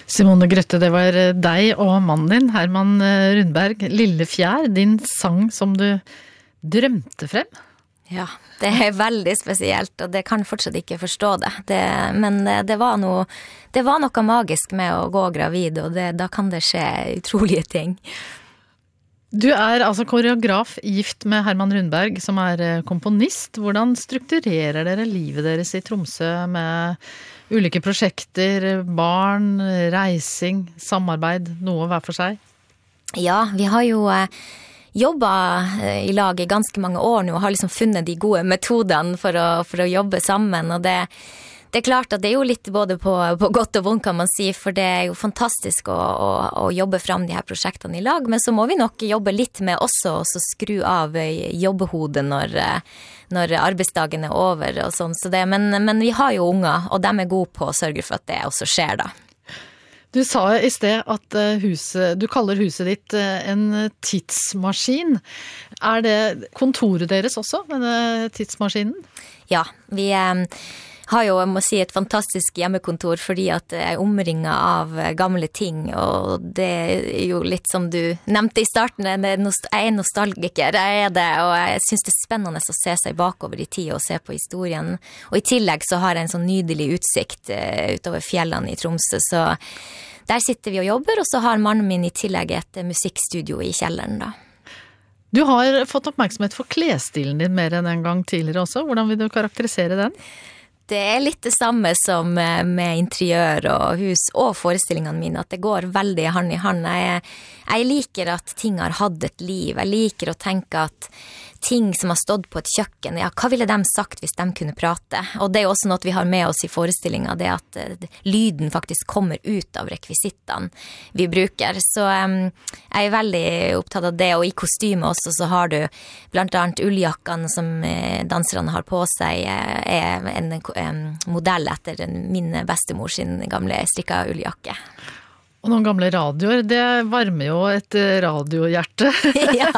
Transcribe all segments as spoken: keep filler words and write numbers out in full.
Simone Grøtte, det var deg og mannen din, Herman Rundberg, Lille Fjær, din sang som du drømte frem. Ja, det er veldig spesielt, og det kan fortsatt ikke forstå det. det men det var, noe, det var noe magisk med å gå gravid, og det, da kan det skje utrolige ting. Du er altså koreograf gift med Herman Rundberg, som er komponist. Hvordan strukturerer dere livet deres i Tromsø med ulike prosjekter, barn, reising, samarbeid, noe hver for seg? Ja, vi har jo jobbet i lag i ganske mange år nå, og har liksom funnet de gode metodene for å, for å jobbe sammen, og det Det er klart at det er jo litt både på, på godt og vondt, kan man si, for det er jo fantastisk å, å, å jobbe frem de her prosjektene i lag, men så må vi nok jobbe litt med også å skru av jobbehodet når, når arbeidsdagen er over og sånn. Så det, men, men vi har jo unger, og de er gode på å sørge for at det også skjer da. Du sa i sted at huset, du kaller huset ditt en tidsmaskin. Er det kontoret deres også, denne tidsmaskinen? Ja, vi har jo, jeg må si, et fantastisk hjemmekontor fordi at jeg er omringet av gamle ting, og det er jo litt som du nevnte i starten, jeg er nostalgiker, jeg er det, og jeg synes det er spennende å se seg bakover i tid og se på historien. Og i tillegg så har jeg en sånn nydelig utsikt utover fjellene i Tromsø, så der sitter vi og jobber, og så har mannen min i tillegg et musikkstudio i kjelleren da. Du har fått oppmerksomhet for klesstilen din mer enn en gang tidligere også. Hvordan vil du karakterisere den? Det er litt det samme som med interiør og hus og forestillingene mine, at det går veldig hand i hand. Jeg, jeg liker at ting har hatt et liv. Jeg liker å tenke at ting som har stått på et kjøkken, ja, hva ville de sagt hvis de kunne prate? Og det er også noe vi har med oss i forestillingen, det at uh, lyden faktisk kommer ut av rekvisittene vi bruker. Så um, jeg er veldig opptatt av det, og i kostyme også så har du blant annet ulljakkene som uh, danserne har på seg, uh, er en um, modell etter min bestemor sin gamle strikka ulljakke. Og noen gamle radioer, det varmer jo et radiohjerte. Ja.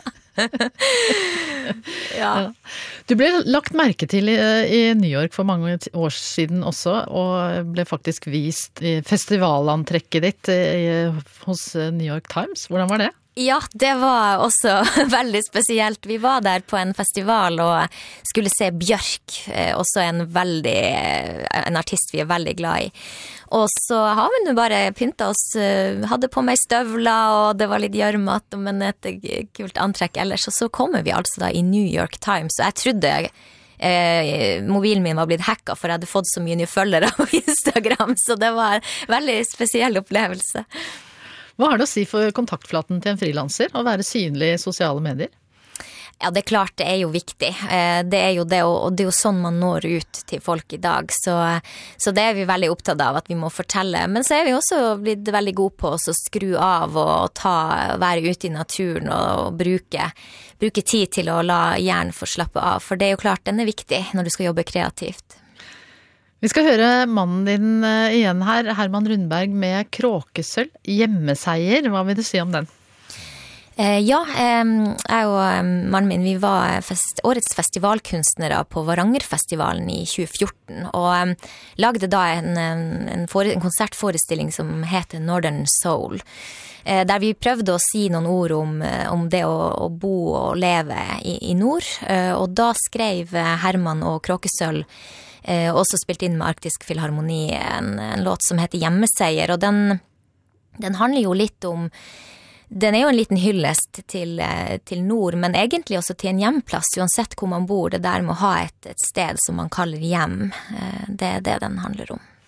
Ja. Du ble lagt merke til i, i New York for mange år siden også, og ble faktisk vist i festivalantrekket ditt i, hos New York Times. Hvordan var det? Ja, det var også veldig spesielt. Vi var der på en festival og skulle se Bjørk, også en veldig, en artist vi er veldig glad i. Og så har vi nå bare pyntet oss, hadde på meg støvler, og det var litt gjørmete, men et kult antrekk ellers. Og så kommer vi altså da i New York Times, og jeg trodde eh, mobilen min var blitt hacket, for jeg hadde fått så mye nye følgere på Instagram, så det var en veldig spesiell opplevelse. Hva har det å si for kontaktflaten til en frilanser å være synlig i sosiale medier? Ja, det er klart det er jo viktig. Det er jo det, og det er jo sånn man når ut til folk i dag. Så, så det er vi veldig opptatt av, at vi må fortelle. Men så er vi også blitt veldig gode på å skru av og ta, være ute i naturen og bruke, bruke tid til å la hjernen få slappe av. For det er jo klart, den er viktig når du skal jobbe kreativt. Vi skal høre mannen din igjen her, Herman Rundberg, med Kråkesølv, hjemmeseier. Hva vil du si om den? Ja, jeg og mannen min, vi var fest, årets festivalkunstnere på Varangerfestivalen i tjue fjorten, og lagde da en, en, for, en konsertforestilling som heter Northern Soul, der vi prøvde å si noen ord om, om det å, å bo og leve i, i nord, og da skrev Herman og Kråkesølv også spilt inn med Arktisk Filharmoni en, en låt som heter Hjemmeseier, og den, den handler jo litt om. Den er jo en liten hyllest til, til nord, men egentlig også til en hjemplass, uansett hvor man bor. Det der med å ha et, et sted som man kaller hjem, det er det den handler om.